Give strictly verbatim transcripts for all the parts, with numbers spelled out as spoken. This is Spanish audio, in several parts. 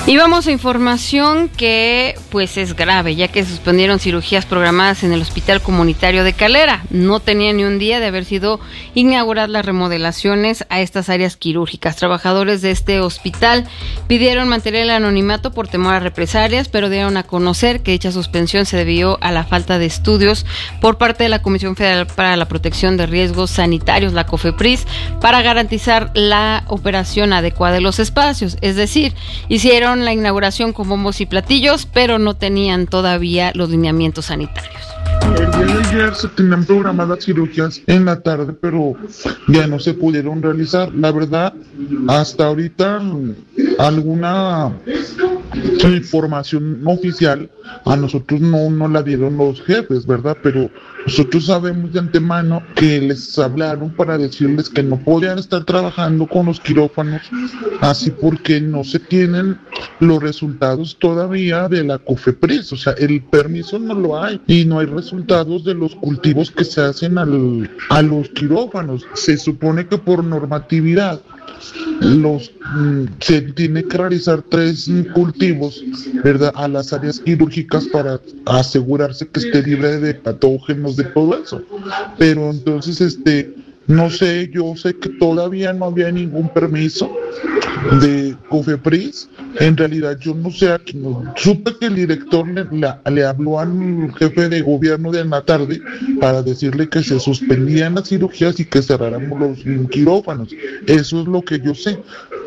Y vamos a información que pues es grave, ya que suspendieron cirugías programadas en el Hospital Comunitario de Calera. No tenía ni un día de haber sido inauguradas las remodelaciones a estas áreas quirúrgicas. Trabajadores de este hospital pidieron mantener el anonimato por temor a represalias, pero dieron a conocer que dicha suspensión se debió a la falta de estudios por parte de la Comisión Federal para la Protección de Riesgos Sanitarios, la COFEPRIS, para garantizar la operación adecuada de los espacios. Es decir, hicieron la inauguración con bombos y platillos, pero no tenían todavía los lineamientos sanitarios. El día de ayer se tenían programadas cirugías en la tarde, pero ya no se pudieron realizar. La verdad, hasta ahorita alguna información oficial a nosotros no nos la dieron los jefes, ¿verdad? Pero nosotros sabemos de antemano que les hablaron para decirles que no podían estar trabajando con los quirófanos, así porque no se tienen los resultados todavía de la COFEPRIS, o sea, el permiso no lo hay y no hay resultados de los cultivos que se hacen al, a los quirófanos. Se supone que por normatividad los mm, se tiene que realizar tres mm, cultivos, ¿verdad?, a las áreas quirúrgicas para asegurarse que esté libre de patógenos, de todo eso. Pero entonces, este, no sé, yo sé que todavía no había ningún permiso de COFEPRIS. En realidad yo no sé, no, supe que el director le, la, le habló al jefe de gobierno de la tarde para decirle que se suspendían las cirugías y que cerráramos los quirófanos. Eso es lo que yo sé.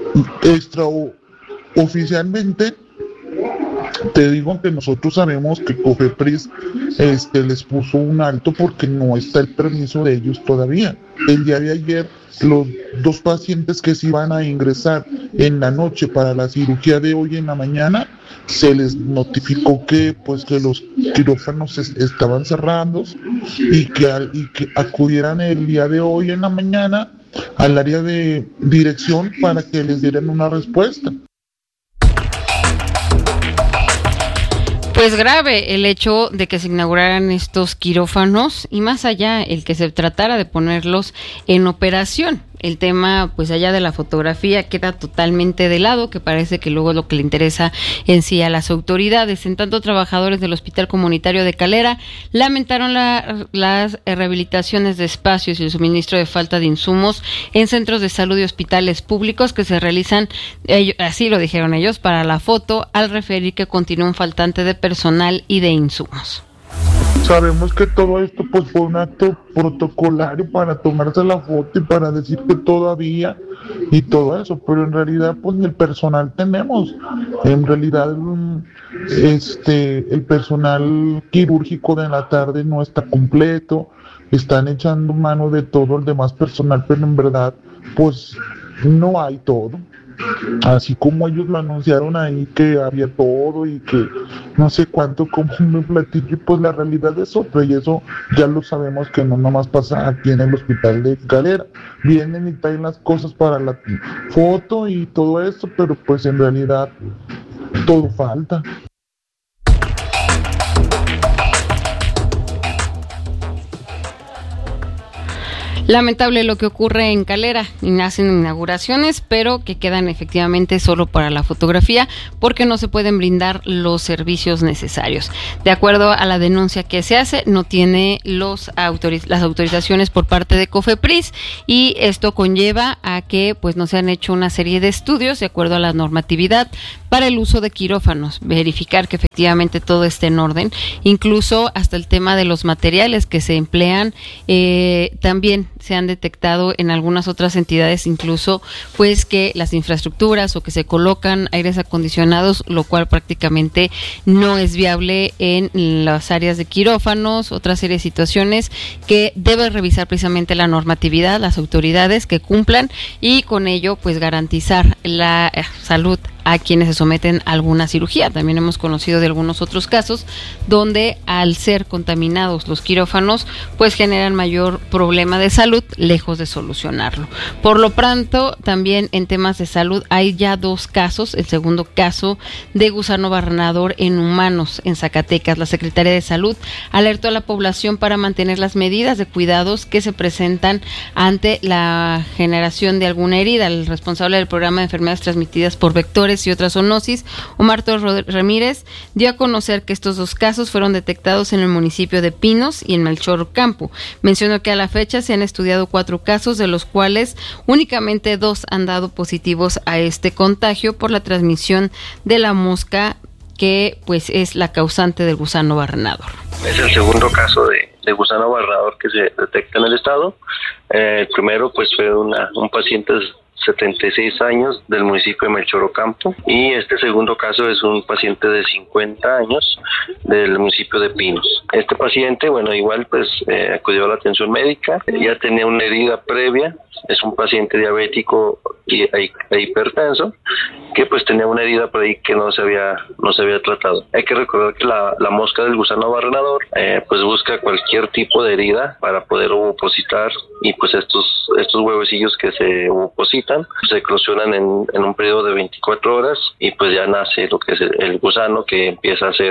Extraoficialmente te digo que nosotros sabemos que COFEPRIS este, les puso un alto porque no está el permiso de ellos todavía. El día de ayer, los dos pacientes que se iban a ingresar en la noche para la cirugía de hoy en la mañana, se les notificó que pues que los quirófanos es, estaban cerrados y que, al, y que acudieran el día de hoy en la mañana al área de dirección para que les dieran una respuesta. Pues grave el hecho de que se inauguraran estos quirófanos y más allá el que se tratara de ponerlos en operación. El tema, pues allá de la fotografía, queda totalmente de lado, que parece que luego es lo que le interesa en sí a las autoridades. En tanto, trabajadores del Hospital Comunitario de Calera lamentaron la, las rehabilitaciones de espacios y el suministro de falta de insumos en centros de salud y hospitales públicos que se realizan, ellos, así lo dijeron ellos, para la foto, al referir que continúa un faltante de personal y de insumos. Sabemos que todo esto pues fue un acto protocolario para tomarse la foto y para decir que todavía y todo eso, pero en realidad pues ni el personal tenemos. En realidad este el personal quirúrgico de la tarde no está completo, están echando mano de todo el demás personal, pero en verdad pues no hay todo. Así como ellos lo anunciaron ahí que había todo y que no sé cuánto, como me platillo, pues la realidad es otra y eso ya lo sabemos que no nomás pasa aquí en el hospital de Calera. Vienen y traen las cosas para la foto y todo eso, pero pues en realidad todo falta. Lamentable lo que ocurre en Calera, hacen inauguraciones, pero que quedan efectivamente solo para la fotografía porque no se pueden brindar los servicios necesarios. De acuerdo a la denuncia que se hace, no tiene los autoriz- las autorizaciones por parte de COFEPRIS y esto conlleva a que pues no se han hecho una serie de estudios de acuerdo a la normatividad para el uso de quirófanos, verificar que efectivamente todo esté en orden, incluso hasta el tema de los materiales que se emplean, eh, también se han detectado en algunas otras entidades, incluso pues que las infraestructuras o que se colocan aires acondicionados, lo cual prácticamente no es viable en las áreas de quirófanos, otra serie de situaciones que debe revisar precisamente la normatividad, las autoridades que cumplan y con ello pues garantizar la eh, salud a quienes se someten a alguna cirugía. También hemos conocido de algunos otros casos donde al ser contaminados los quirófanos pues generan mayor problema de salud lejos de solucionarlo. Por lo pronto, también en temas de salud hay ya dos casos, el segundo caso de gusano barrenador en humanos en Zacatecas. La Secretaría de Salud alertó a la población para mantener las medidas de cuidados que se presentan ante la generación de alguna herida. El responsable del programa de enfermedades transmitidas por vectores y otras zoonoses zoonosis, Omar Torres Ramírez, dio a conocer que estos dos casos fueron detectados en el municipio de Pinos y en Melchor Ocampo. Mencionó que a la fecha se han estudiado cuatro casos, de los cuales únicamente dos han dado positivos a este contagio por la transmisión de la mosca, que pues es la causante del gusano barrenador. Es el segundo caso de, de gusano barrenador que se detecta en el estado. Eh, el primero pues fue una, un paciente de setenta y seis años del municipio de Melchor Ocampo, y este segundo caso es un paciente de cincuenta años del municipio de Pinos. Este paciente, bueno, igual pues eh, acudió a la atención médica, ya tenía una herida previa, es un paciente diabético y e, e hipertenso, que pues tenía una herida por ahí que no se había no se había tratado. Hay que recordar que la, la mosca del gusano barrenador eh, pues busca cualquier tipo de herida para poder ovopositar, y pues estos estos huevecillos que se ovopositan se eclosionan en, en un periodo de veinticuatro horas, y pues ya nace lo que es el, el gusano, que empieza a hacer,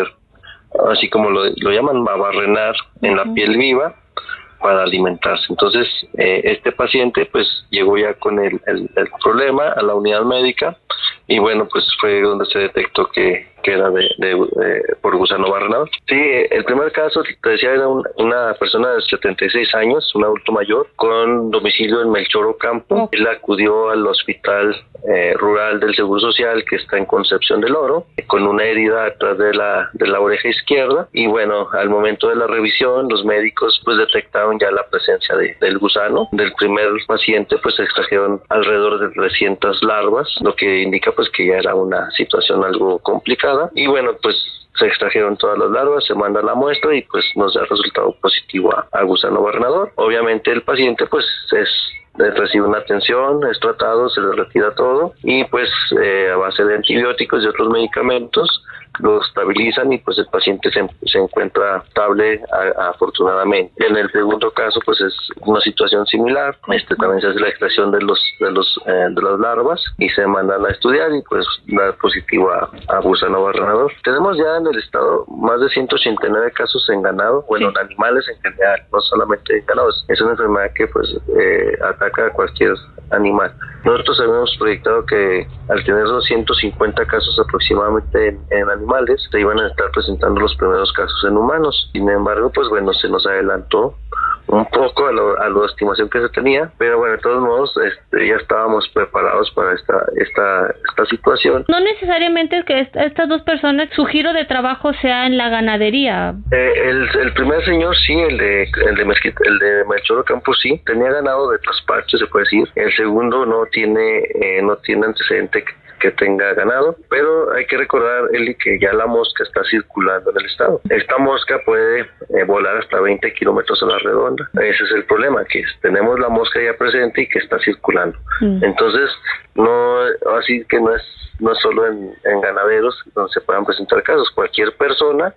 así como lo, lo llaman, a barrenar en la piel viva para alimentarse. Entonces eh, este paciente pues llegó ya con el, el, el problema a la unidad médica, y bueno, pues fue donde se detectó que, que era de, de, de por gusano barrenador. Sí, el primer caso, te decía, era un, una persona de setenta y seis años, un adulto mayor, con domicilio en Melchor Ocampo. Él acudió al hospital eh, rural del Seguro Social, que está en Concepción del Oro, con una herida atrás de la, de la oreja izquierda, y bueno, al momento de la revisión, los médicos pues detectaron ya la presencia de, del gusano. Del primer paciente pues se extrajeron alrededor de trescientas larvas, lo que indica pues que ya era una situación algo complicada, y bueno, pues se extrajeron todas las larvas, se manda la muestra y pues nos da resultado positivo a, a gusano barrenador. Obviamente el paciente pues es recibe una atención, es tratado, se le retira todo, y pues eh, a base de antibióticos y otros medicamentos lo estabilizan, y pues el paciente se, se encuentra estable a, afortunadamente. En el segundo caso pues es una situación similar. Este también se hace la extracción de los de los eh, de las larvas y se mandan a estudiar, y pues da positivo a, a gusano barrenador. Tenemos ya en el estado más de ciento ochenta y nueve casos en ganado, bueno, en animales en general, no solamente en ganados. Es una enfermedad que pues eh, ataca a cualquier animal. Nosotros habíamos proyectado que al tener doscientos cincuenta casos aproximadamente en, en animales, se iban a estar presentando los primeros casos en humanos. Sin embargo, pues bueno, se nos adelantó un poco a, lo, a la estimación que se tenía, pero bueno, de todos modos este, ya estábamos preparados para esta esta esta situación. No necesariamente es que est- estas dos personas, su giro de trabajo sea en la ganadería. Eh, el, el primer señor sí, el de el de Mezquita, el de Melchor Ocampo sí, tenía ganado de traspacho, se puede decir. El segundo no tiene eh, no tiene antecedente que que tenga ganado, pero hay que recordar, Eli, que ya la mosca está circulando en el estado. Esta mosca puede eh, volar hasta veinte kilómetros a la redonda. Ese es el problema, que tenemos la mosca ya presente y que está circulando. Mm. Entonces, no, así que no es no es solo en, en ganaderos donde se puedan presentar casos. Cualquier persona.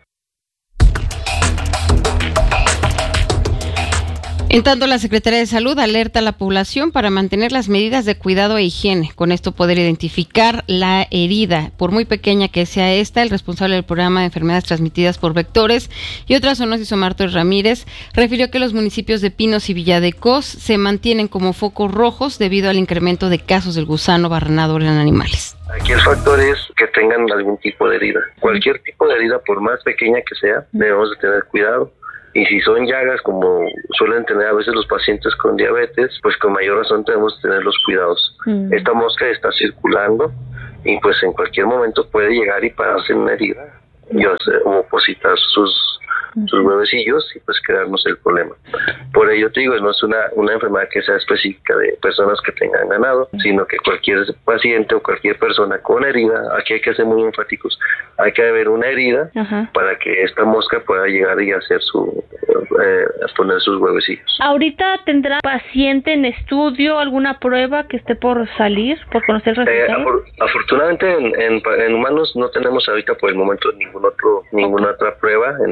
En tanto, la Secretaría de Salud alerta a la población para mantener las medidas de cuidado e higiene. Con esto poder identificar la herida, por muy pequeña que sea esta. El responsable del programa de enfermedades transmitidas por vectores y otras zoonosis, Omar Torres Ramírez, refirió que los municipios de Pinos y Villa de Cos se mantienen como focos rojos debido al incremento de casos del gusano barrenador en animales. Aquí el factor es que tengan algún tipo de herida. Cualquier tipo de herida, por más pequeña que sea, debemos de tener cuidado. Y si son llagas, como suelen tener a veces los pacientes con diabetes, pues con mayor razón tenemos que tener los cuidados. Mm. Esta mosca está circulando y pues en cualquier momento puede llegar y pararse en una herida y opositar sus, sus huevecillos y pues crearnos el problema. Por ello te digo, no es una, una enfermedad que sea específica de personas que tengan ganado, sino que cualquier paciente o cualquier persona con herida, aquí hay que ser muy enfáticos, hay que haber una herida. Ajá. Para que esta mosca pueda llegar y hacer su eh, poner sus huevecillos. ¿Ahorita tendrá paciente en estudio alguna prueba que esté por salir, por conocer el resultado? Eh, afor- afortunadamente en, en, en humanos no tenemos ahorita por el momento ningún otro ninguna okay. otra prueba en Ajá. estudio.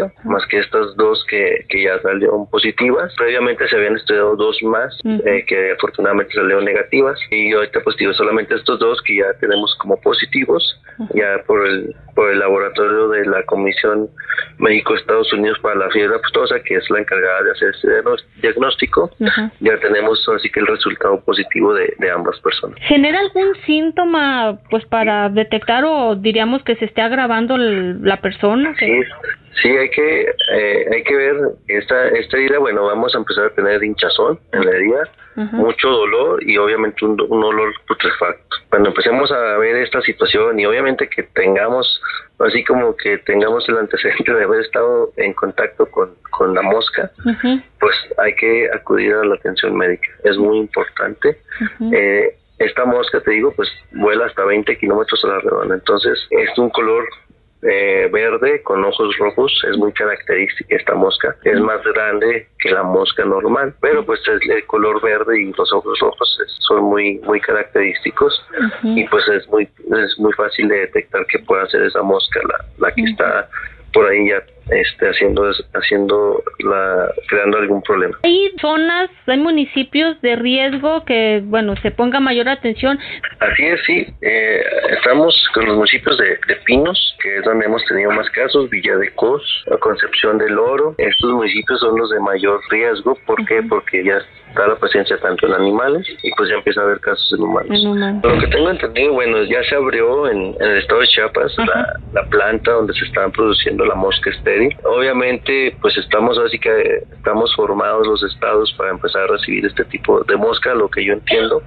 estudio, más que estas dos que, que ya salieron positivas. Previamente se habían estudiado dos más, uh-huh. eh, que afortunadamente salieron negativas, y ahorita pues digo, solamente estos dos que ya tenemos como positivos, uh-huh. ya por el por el laboratorio de la Comisión México-Estados Unidos para la fiebre aftosa, que es la encargada de hacer este diagnóstico, uh-huh. ya tenemos así que el resultado positivo de, de ambas personas. ¿Genera algún síntoma pues para detectar o diríamos que se esté agravando el, la persona? Sí, sí, hay que eh, hay que ver esta esta herida. Bueno, vamos a empezar a tener hinchazón en la herida, uh-huh. mucho dolor y obviamente un, un olor putrefacto. Cuando empecemos a ver esta situación y obviamente que tengamos, así como que tengamos el antecedente de haber estado en contacto con, con la mosca, uh-huh. pues hay que acudir a la atención médica. Es muy importante. Uh-huh. Eh, esta mosca, te digo, pues vuela hasta veinte kilómetros a la redonda. Entonces, es un color Eh, verde con ojos rojos, es muy característica esta mosca, es más grande que la mosca normal, pero pues el, el color verde y los ojos rojos es, son muy muy característicos, uh-huh. y pues es muy es muy fácil de detectar que pueda ser esa mosca la, la que uh-huh. está por ahí ya este haciendo haciendo la creando algún problema. Hay zonas, hay municipios de riesgo que bueno se ponga mayor atención. Así es, sí. Eh, estamos con los municipios de, de Pinos, que es donde hemos tenido más casos, Villa de Cos, Concepción del Oro. Estos municipios son los de mayor riesgo. ¿Por uh-huh. qué? Porque ya está la presencia tanto en animales y pues ya empieza a haber casos en humanos. En humanos. Por lo que tengo entendido, bueno, ya se abrió en, en el estado de Chiapas uh-huh. la, la planta donde se están produciendo la mosca estéril. Obviamente, pues estamos así que estamos formados los estados para empezar a recibir este tipo de mosca, lo que yo entiendo.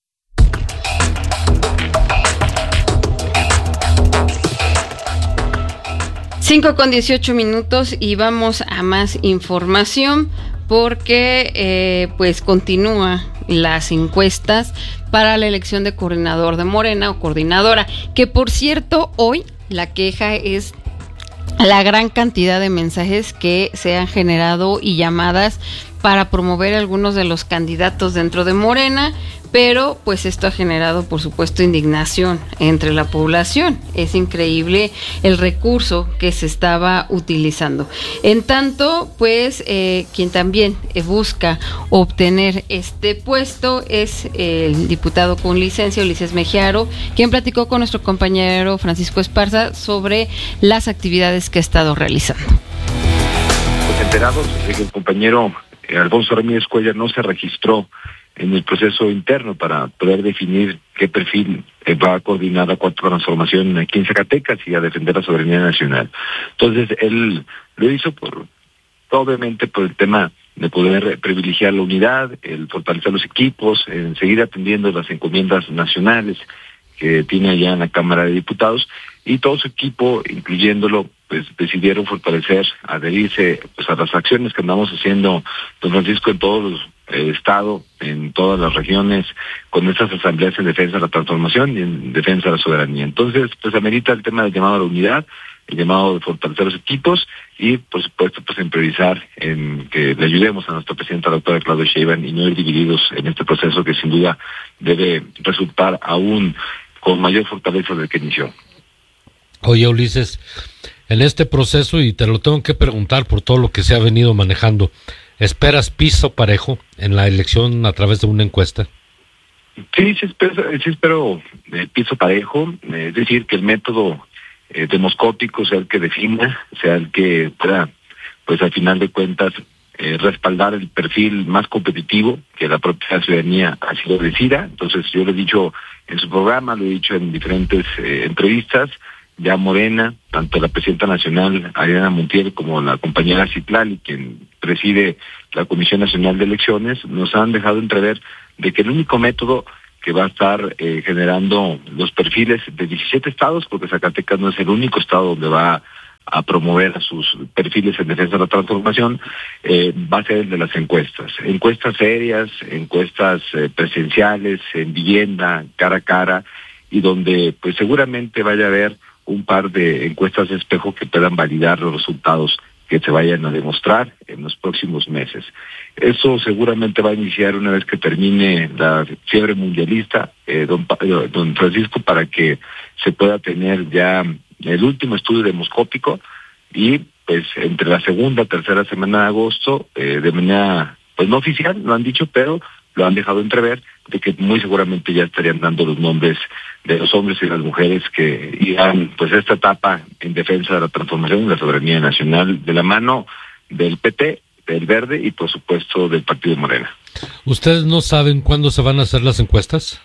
cinco con dieciocho minutos y vamos a más información porque eh, pues continúa las encuestas para la elección de coordinador de Morena o coordinadora, que por cierto hoy la queja es la gran cantidad de mensajes que se han generado y llamadas para promover algunos de los candidatos dentro de Morena, pero pues esto ha generado por supuesto indignación entre la población. Es increíble el recurso que se estaba utilizando. En tanto, pues eh, quien también busca obtener este puesto es el diputado con licencia, Ulises Mejía, quien platicó con nuestro compañero Francisco Esparza sobre las actividades que ha estado realizando. Pues enterados de que el compañero Alfonso Ramírez Cuellar no se registró en el proceso interno para poder definir qué perfil va a coordinar la cuarta transformación aquí en Zacatecas y a defender la soberanía nacional. Entonces, él lo hizo por, obviamente, por el tema de poder privilegiar la unidad, el fortalecer los equipos, en seguir atendiendo las encomiendas nacionales que tiene allá en la Cámara de Diputados, y todo su equipo, incluyéndolo, pues decidieron fortalecer, adherirse pues a las acciones que andamos haciendo, don Francisco, en todo el eh, estado, en todas las regiones, con estas asambleas en defensa de la transformación y en defensa de la soberanía. Entonces, pues amerita el tema del llamado a la unidad, el llamado de fortalecer los equipos y, por supuesto, pues en priorizar en que le ayudemos a nuestra presidenta, la doctora Claudia Sheinbaum, y no ir divididos en este proceso que sin duda debe resultar aún con mayor fortaleza del que inició. Oye, Ulises, en este proceso, y te lo tengo que preguntar por todo lo que se ha venido manejando, ¿esperas piso parejo en la elección a través de una encuesta? Sí, sí espero, sí espero eh, piso parejo, eh, es decir, que el método eh, demoscópico sea el que defina, sea el que pueda, pues al final de cuentas, eh, respaldar el perfil más competitivo que la propia ciudadanía así lo decida. Entonces yo lo he dicho en su programa, lo he dicho en diferentes eh, entrevistas. Ya Morena, tanto la presidenta nacional, Ariana Montiel, como la compañera Citlali, quien preside la Comisión Nacional de Elecciones, nos han dejado entrever de que el único método que va a estar eh, generando los perfiles de diecisiete estados, porque Zacatecas no es el único estado donde va a promover a sus perfiles en defensa de la transformación, eh, va a ser el de las encuestas. Encuestas serias, encuestas eh, presenciales, en vivienda, cara a cara, y donde pues seguramente vaya a haber un par de encuestas de espejo que puedan validar los resultados que se vayan a demostrar en los próximos meses. Eso seguramente va a iniciar una vez que termine la fiebre mundialista, eh, don, don Francisco, para que se pueda tener ya el último estudio demoscópico y pues entre la segunda, tercera semana de agosto, eh, de manera, pues no oficial, lo han dicho, pero lo han dejado entrever, de que muy seguramente ya estarían dando los nombres de los hombres y las mujeres que irán, pues, a esta etapa en defensa de la transformación de la soberanía nacional, de la mano del P T, del Verde y, por supuesto, del Partido Morena. ¿Ustedes no saben cuándo se van a hacer las encuestas?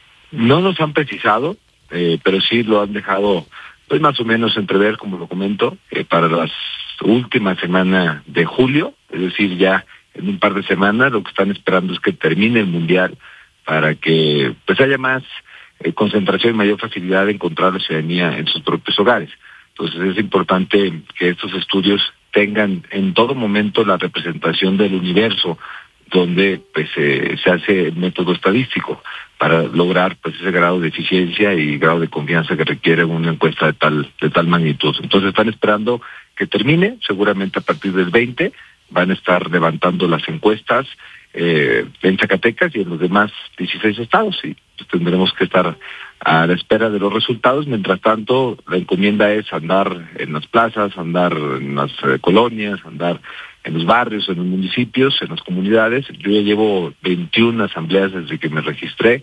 No nos han precisado, eh, pero sí lo han dejado, pues, más o menos entrever, como lo comento, eh, para las últimas semanas de julio, es decir, ya en un par de semanas. Lo que están esperando es que termine el Mundial para que, pues, haya más eh, concentración y mayor facilidad de encontrar la ciudadanía en sus propios hogares. Entonces es importante que estos estudios tengan en todo momento la representación del universo donde, pues, eh, se hace el método estadístico para lograr, pues, ese grado de eficiencia y grado de confianza que requiere una encuesta de tal de tal magnitud. Entonces están esperando que termine, seguramente a partir del veinte van a estar levantando las encuestas eh, en Zacatecas y en los demás dieciséis estados, y pues tendremos que estar a la espera de los resultados. Mientras tanto, la encomienda es andar en las plazas, andar en las eh, colonias, andar en los barrios, en los municipios, en las comunidades. Yo ya llevo veintiuna asambleas desde que me registré,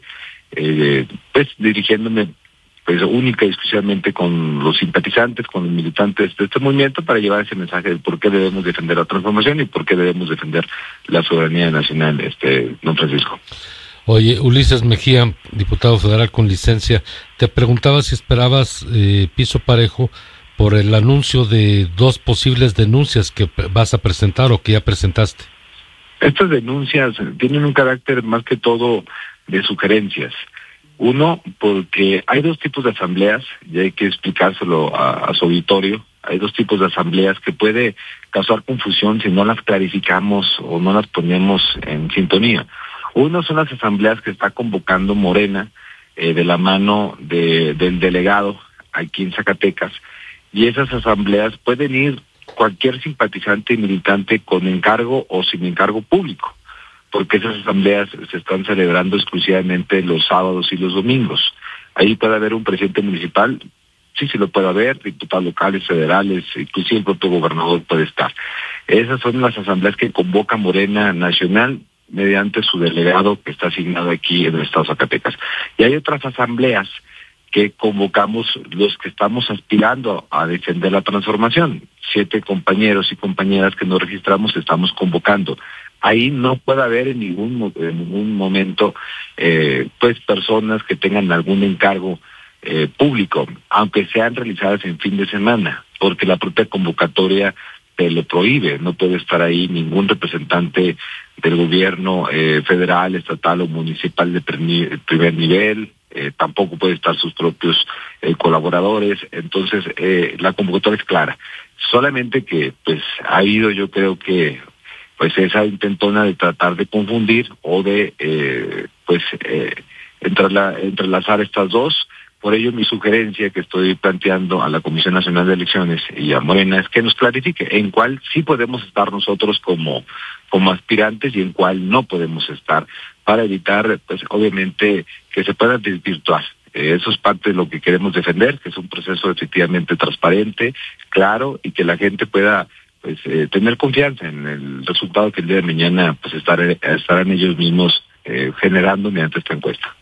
eh, pues dirigiéndome, pues, única y exclusivamente con los simpatizantes, con los militantes de este movimiento, para llevar ese mensaje de por qué debemos defender la transformación y por qué debemos defender la soberanía nacional, este don Francisco. Oye, Ulises Mejía, diputado federal con licencia, te preguntaba si esperabas eh, piso parejo por el anuncio de dos posibles denuncias que vas a presentar o que ya presentaste. Estas denuncias tienen un carácter más que todo de sugerencias. Uno, porque hay dos tipos de asambleas, y hay que explicárselo a, a su auditorio. Hay dos tipos de asambleas que puede causar confusión si no las clarificamos o no las ponemos en sintonía. Uno son las asambleas que está convocando Morena eh, de la mano de, del delegado aquí en Zacatecas, y esas asambleas pueden ir cualquier simpatizante y militante con encargo o sin encargo público, porque esas asambleas se están celebrando exclusivamente los sábados y los domingos. Ahí puede haber un presidente municipal, sí, sí lo puede haber, diputados locales, federales, inclusive el propio gobernador puede estar. Esas son las asambleas que convoca Morena Nacional mediante su delegado que está asignado aquí en el estado de Zacatecas. Y hay otras asambleas que convocamos los que estamos aspirando a defender la transformación. Siete compañeros y compañeras que nos registramos estamos convocando. Ahí no puede haber en ningún, en ningún momento eh, pues personas que tengan algún encargo eh, público, aunque sean realizadas en fin de semana, porque la propia convocatoria te lo prohíbe. No puede estar ahí ningún representante del gobierno eh, federal, estatal o municipal de primer nivel. Eh, tampoco puede estar sus propios eh, colaboradores. Entonces eh, la convocatoria es clara, solamente que pues ha habido, yo creo que pues esa intentona de tratar de confundir o de eh, pues eh, entrela, entrelazar estas dos. Por ello mi sugerencia que estoy planteando a la Comisión Nacional de Elecciones y a Morena es que nos clarifique en cuál sí podemos estar nosotros como, como aspirantes y en cuál no podemos estar, para evitar, pues obviamente, que se puedan desvirtuar. Eh, eso es parte de lo que queremos defender, que es un proceso efectivamente transparente, claro, y que la gente pueda pues eh, tener confianza en el resultado que el día de mañana pues estar, estarán ellos mismos eh, generando mediante esta encuesta.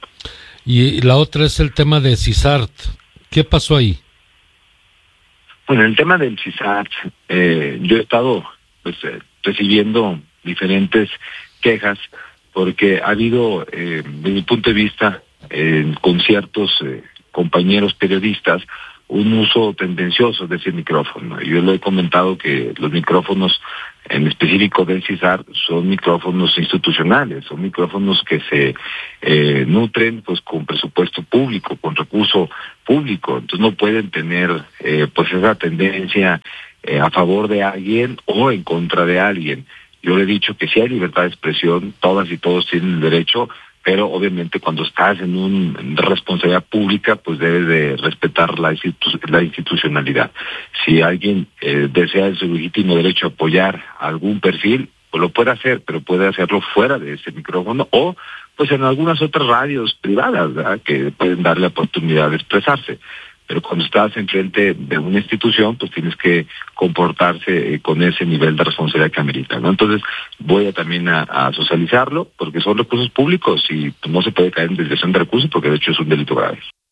Y la otra es el tema de CISART. ¿Qué pasó ahí? Bueno, el tema del CISART, eh, yo he estado pues eh, recibiendo diferentes quejas porque ha habido, eh, desde mi punto de vista, eh, con ciertos eh, compañeros periodistas, un uso tendencioso de ese micrófono. Yo le he comentado que los micrófonos en específico del CISART son micrófonos institucionales, son micrófonos que se eh, nutren pues con presupuesto público, con recurso público. Entonces no pueden tener eh, pues esa tendencia eh, a favor de alguien o en contra de alguien. Yo le he dicho que sí hay libertad de expresión, todas y todos tienen el derecho, pero obviamente cuando estás en una responsabilidad pública, pues debes de respetar la, institu la institucionalidad. Si alguien eh, desea en su legítimo derecho apoyar a algún perfil, pues lo puede hacer, pero puede hacerlo fuera de ese micrófono o pues en algunas otras radios privadas, ¿verdad?, que pueden darle la oportunidad de expresarse. pero cuando estás enfrente de una institución, pues tienes que comportarse eh, con ese nivel de responsabilidad que amerita, ¿no? Entonces voy a también a, a socializarlo, porque son recursos públicos y pues, no se puede caer en desviación de recursos, porque de hecho es un delito grave.